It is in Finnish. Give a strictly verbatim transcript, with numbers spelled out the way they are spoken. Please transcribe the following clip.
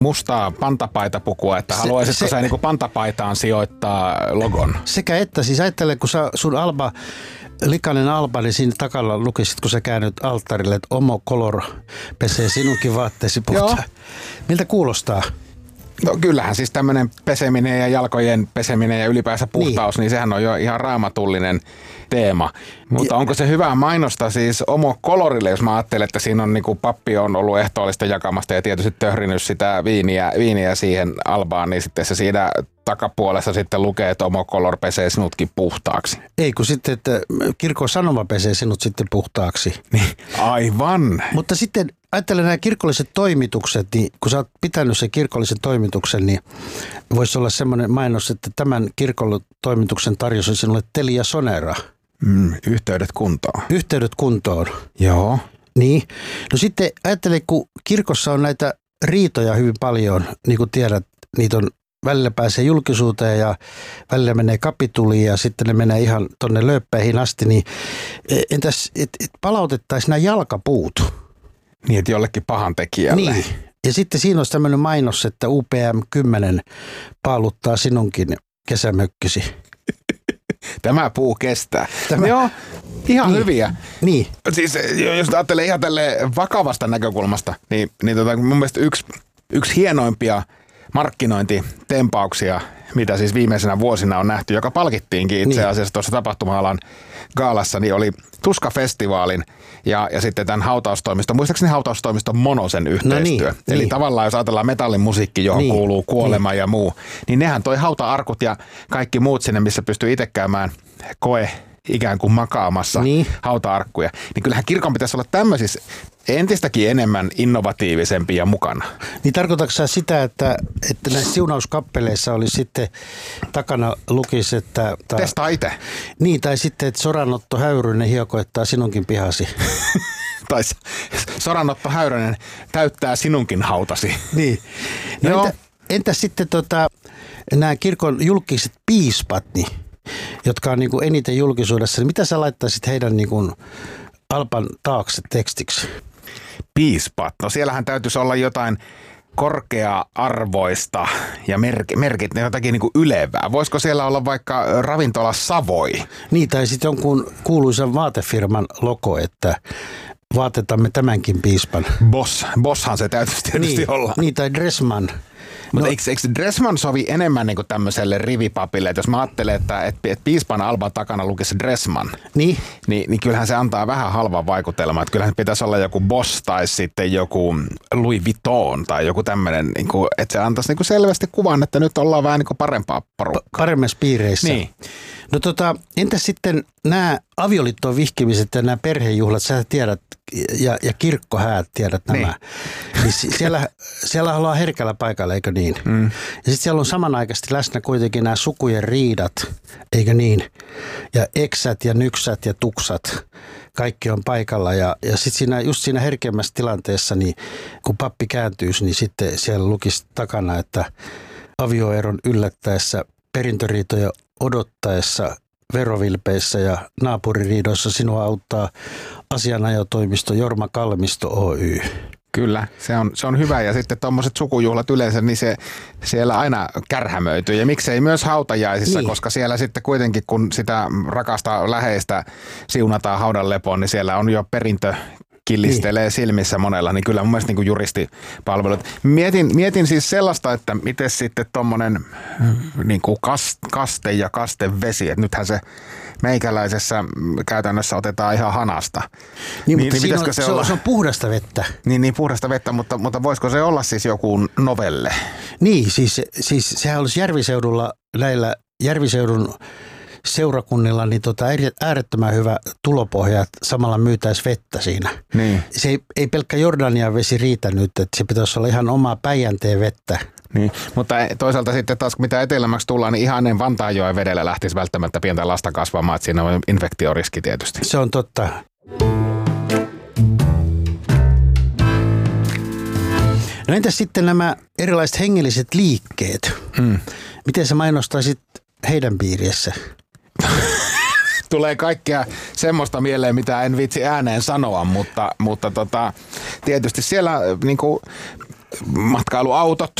mustaa pantapaitapukua, että se, haluaisitko se, sä niin pantapaitaan sijoittaa logon? Sekä että, siis ajattele, kun sä, sun Alba, likainen Alba, niin siinä takalla lukisit, kun sä käännyt alttarille, että Omo Color pesee sinunkin vaatteesi puhtaan. Miltä kuulostaa? No kyllähän siis tämmöinen peseminen ja jalkojen peseminen ja ylipäänsä puhtaus, niin, niin sehän on jo ihan raamatullinen teema. Mutta ja, onko se hyvää mainosta siis Omo Colorille, jos mä ajattelen, että siinä on niin kuin pappi on ollut ehtoollista jakamasta ja tietysti töhrinyt sitä viiniä, viiniä siihen Albaan, niin sitten se siinä takapuolessa sitten lukee, että Omo Color pesee sinutkin puhtaaksi. Ei, kun sitten, että kirkon sanoma pesee sinut sitten puhtaaksi. Niin, aivan. Mutta sitten ajattelen nämä kirkolliset toimitukset, niin kun sä oot pitänyt sen kirkollisen toimituksen, niin voisi olla semmoinen mainos, että tämän kirkollisen toimituksen tarjosi sinulle Telia Sonera. Mm, yhteydet kuntoon. Yhteydet kuntoon. Joo. Niin. No sitten ajattele, kun kirkossa on näitä riitoja hyvin paljon, niin kuin tiedät, niitä on välillä pääsee julkisuuteen ja välillä menee kapituliin ja sitten ne menee ihan tonne lööppäihin asti, niin entäs et, et palautettaisiin nämä jalkapuut? Niin, että jollekin pahan tekijälle. Niin. Ja sitten siinä olisi tämmöinen mainos, että U P M kymmenen paaluttaa sinunkin kesämökkisi. Tämä puu kestää. Tämä... Joo, ihan niin. hyviä. Niin. Siis jos ajattelee ihan tälle vakavasta näkökulmasta, niin, niin tota, mun mielestä yksi, yksi hienoimpia markkinointitempauksia, mitä siis viimeisenä vuosina on nähty, joka palkittiinkin itse asiassa niin. tuossa tapahtuma-alan gaalassa, niin oli Tuska-festivaalin ja, ja sitten tämän hautaustoimiston, muistaakseni hautaustoimiston Monosen yhteistyö. No niin, Eli niin. tavallaan jos ajatellaan metallin musiikki, johon niin, kuuluu kuolema niin. ja muu, niin nehän toi hauta-arkut ja kaikki muut sinne, missä pystyy itse käymään koe ikään kuin makaamassa niin. hauta-arkkuja. Niin kyllähän kirkon pitäisi olla tämmöisissä entistäkin enemmän innovatiivisempia mukana. Niin tarkoitatko sä sitä, että, että näissä siunauskappeleissa oli sitten takana lukisi, että... Ta, Testaa itse. Niin, tai sitten, että Soranotto Häyrynen hiekoittaa sinunkin pihasi. Tai Soranotto Häyrynen täyttää sinunkin hautasi. Niin. No entä, entä sitten tota, nämä kirkon julkiset piispat, niin, jotka on niin kuin eniten julkisuudessa, niin mitä sä laittaisit heidän niin kuin Alban taakse tekstiksi? Piispat. No siellähän täytyisi olla jotain korkea-arvoista ja merkit, merkit jotakin niin kuin ylevää. Voisiko siellä olla vaikka ravintola Savoi? Niin, tai sitten jonkun kuuluisan vaatefirman logo, että vaatetamme tämänkin piispan. Boss. Bosshan se täytyisi tietysti niin, olla. Niin, tai Dressman. Mutta no. eikö, eikö Dressman sovi enemmän niin kuin tämmöiselle rivipapille, että jos mä ajattelen, että, että, että piispan Alban takana lukisi Dressman, niin. Niin, niin kyllähän se antaa vähän halvan vaikutelman, että kyllähän pitäisi olla joku Boss tai sitten joku Louis Vuitton tai joku tämmöinen, niin kuin, että se antaisi niin kuin selvästi kuvan, että nyt ollaan vähän niin kuin parempaa porukkaa. Paremmassa piireissä. Niin. No tota, entäs sitten nämä avioliittoon vihkimiset ja nämä perhejuhlat, sä tiedät, ja, ja kirkkohäät tiedät nämä. Niin. Niin siellä, siellä ollaan herkällä paikalla, eikö niin? Mm. Ja sitten siellä on samanaikaisesti läsnä kuitenkin nämä sukujen riidat, eikö niin? Ja eksät ja nyksät ja tuksat, kaikki on paikalla. Ja, ja sitten siinä, just siinä herkemmässä tilanteessa, niin kun pappi kääntyisi, niin sitten siellä lukisi takana, että avioeron yllättäessä perintöriitoja odottaessa, verovilpeissä ja naapuririidoissa sinua auttaa asianajotoimisto Jorma Kalmisto Oy. Kyllä, se on, se on hyvä ja sitten tuommoiset sukujuhlat yleensä, niin se siellä aina kärhämöityy ja miksei myös hautajaisissa, niin. koska siellä sitten kuitenkin kun sitä rakasta läheistä siunataan haudan lepoon, niin siellä on jo perintö killistelee niin. silmissä monella, niin kyllä mun mielestä niin kuin juristipalvelut. Mietin, mietin siis sellaista, että miten sitten tommonen niin kuin kaste ja kastevesi, että nythän se meikäläisessä käytännössä otetaan ihan hanasta. Niin, niin mutta niin on, se, se, on, se on puhdasta vettä. Niin, niin puhdasta vettä, mutta, mutta voisiko se olla siis joku novelle? Niin, siis, siis sehän olisi Järviseudulla näillä Järviseudun seurakunnilla niin tota äärettömän hyvä tulopohja, että samalla myytäisi vettä siinä. Niin. Se ei, ei pelkkä Jordanian vesi riitä nyt, että se pitäisi olla ihan omaa Päijänteen vettä. Niin, mutta toisaalta sitten taas mitä etelämmäksi tullaan, niin ihan ennen Vantaanjoen vedellä lähtisi välttämättä pientä lasta kasvamaan, että siinä on infektioriski tietysti. Se on totta. No entäs sitten nämä erilaiset hengelliset liikkeet? Hmm. Miten sä mainostaisit heidän piirissä? Tulee kaikkea semmoista mieleen, mitä en viitsi ääneen sanoa, mutta, mutta tota, tietysti siellä niin kuin matkailuautot,